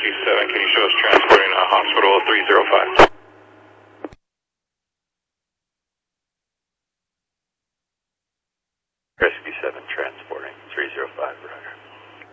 Rescue 7, can you show us transporting Hospital 305? Rescue 7 transporting 305.